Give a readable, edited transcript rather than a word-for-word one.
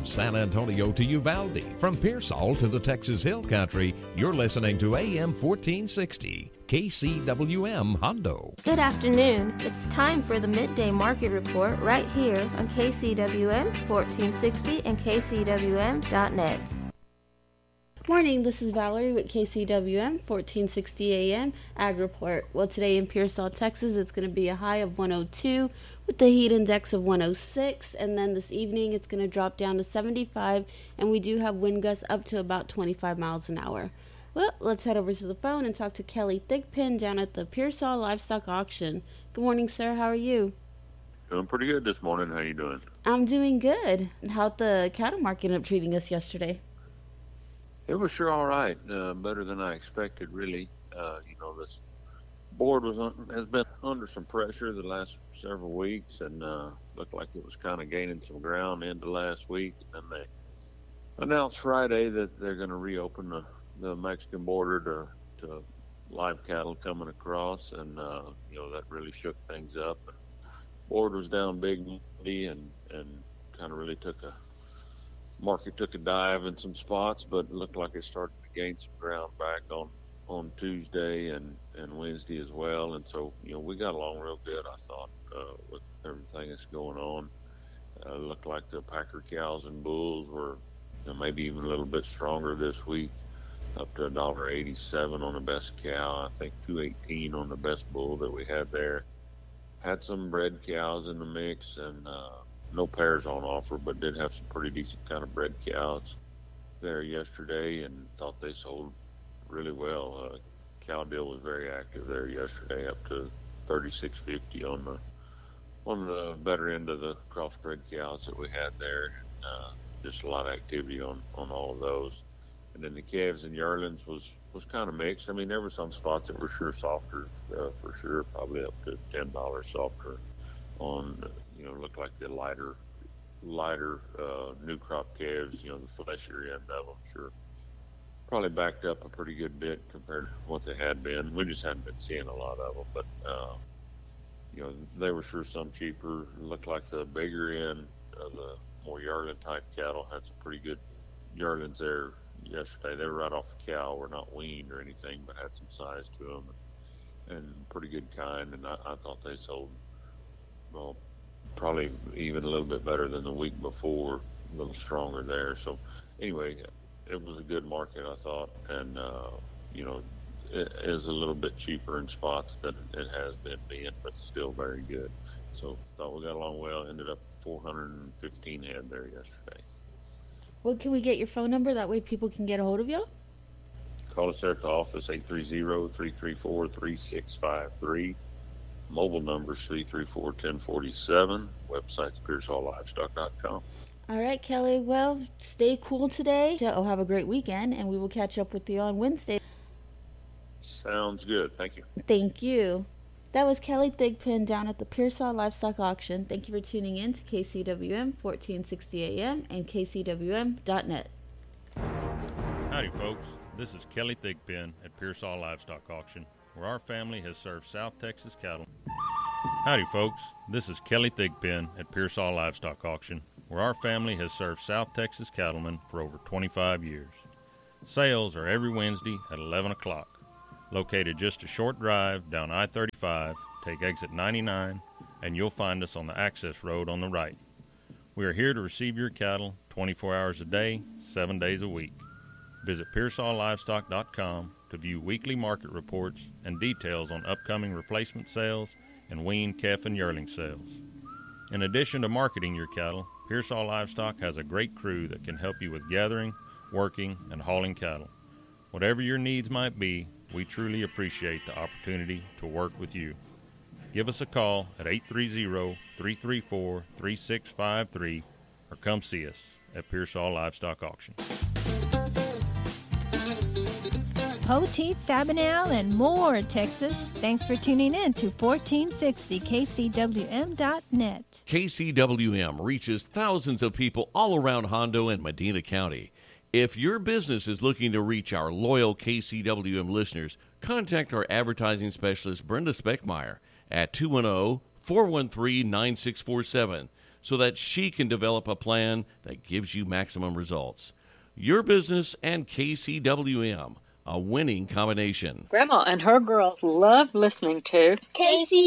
From San Antonio to Uvalde, from Pearsall to the Texas Hill Country, you're listening to AM 1460, KCWM Hondo. Good afternoon. It's time for the Midday Market Report right here on KCWM 1460 and KCWM.net. Morning, this is Valerie with KCWM 1460 AM Ag Report. Well, today in Pearsall, Texas, it's going to be a high of 102 with the heat index of 106, and then this evening it's going to drop down to 75, and we do have wind gusts up to about 25 miles an hour. Well, let's head over to the phone and talk to Kelly Thigpen down at the Pearsall Livestock Auction. Good morning, sir. How are you? Doing pretty good this morning. How you doing? I'm doing good. How'd the cattle market end up treating us yesterday? It was sure all right. Better than I expected, really. This board has been under some pressure the last several weeks, and looked like it was kind of gaining some ground into last week. And then they announced Friday that they're going to reopen the Mexican border to live cattle coming across, and that really shook things up. And board was down big and kind of really market took a dive in some spots, but it looked like it started to gain some ground back on Tuesday and Wednesday as well. And so, we got along real good, I thought, with everything that's going on. Looked like the Packer cows and bulls were maybe even a little bit stronger this week, up to $1.87 on the best cow. I think $2.18 on the best bull that we had there. Had some bred cows in the mix, and no pairs on offer, but did have some pretty decent kind of bred cows there yesterday, and thought they sold really well. Cow deal was very active there yesterday, up to $36.50 on the better end of the crossbred cows that we had there. Just a lot of activity on all of those. And then the calves and yearlings was kind of mixed. I mean, there were some spots that were sure softer, for sure, probably up to $10 softer on, looked like the lighter new crop calves, the fleshier end of them, sure. Probably backed up a pretty good bit compared to what they had been. We just hadn't been seeing a lot of them, but, they were sure some cheaper. It looked like the bigger end of the more yearling type cattle had some pretty good yearlings there yesterday. They were right off the cow, were not weaned or anything, but had some size to them and pretty good kind. And I thought they sold, well, probably even a little bit better than the week before, a little stronger there. So anyway, it was a good market, I thought, and it is a little bit cheaper in spots than it has been being, but still very good. So thought we got along well. Ended up 415 head there yesterday. Well, can we get your phone number? That way people can get a hold of you? Call us there at the office, 830-334-3653. Mobile number is 334-1047. Website's PearsallLivestock.com. All right, Kelly. Well, stay cool today. Have a great weekend, and we will catch up with you on Wednesday. Sounds good. Thank you. Thank you. That was Kelly Thigpen down at the Pearsall Livestock Auction. Thank you for tuning in to KCWM 1460 AM and KCWM.net. Howdy, folks. This is Kelly Thigpen at Pearsall Livestock Auction, where our family has served South Texas cattle. Howdy, folks. This is Kelly Thigpen at Pearsall Livestock Auction, where our family has served South Texas cattlemen for over 25 years. Sales are every Wednesday at 11 o'clock. Located just a short drive down I-35, take exit 99, and you'll find us on the access road on the right. We are here to receive your cattle 24 hours a day, 7 days a week. Visit PearsallLivestock.com to view weekly market reports and details on upcoming replacement sales and weaned calf and yearling sales. In addition to marketing your cattle, Pearsall Livestock has a great crew that can help you with gathering, working, and hauling cattle. Whatever your needs might be, we truly appreciate the opportunity to work with you. Give us a call at 830-334-3653 or come see us at Pearsall Livestock Auction. Poteet, Sabinal, and more, Texas. Thanks for tuning in to 1460 KCWM.net. KCWM reaches thousands of people all around Hondo and Medina County. If your business is looking to reach our loyal KCWM listeners, contact our advertising specialist, Brenda Speckmeyer, at 210-413-9647. so that she can develop a plan that gives you maximum results. Your business and KCWM, a winning combination. Grandma and her girls love listening to KC